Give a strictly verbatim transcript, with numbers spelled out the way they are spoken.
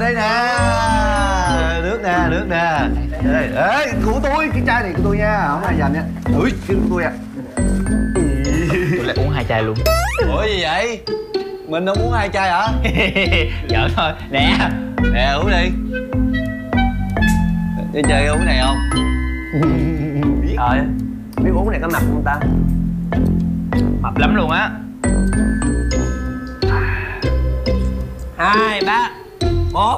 đây nè. Nước nè, nước nè. Đây, ê, của tôi, cái chai này của tôi nha, không ai giành nha. Ui, cái của tôi à. Tôi lại uống hai chai luôn. Ủa gì vậy? Mình đâu muốn hai chai hả? Giỡn thôi. Nè. Nè, uống đi. Đi chơi uống cái này không? Trời, biết uống này có mập không ta? Mập lắm luôn á. Hai, ba.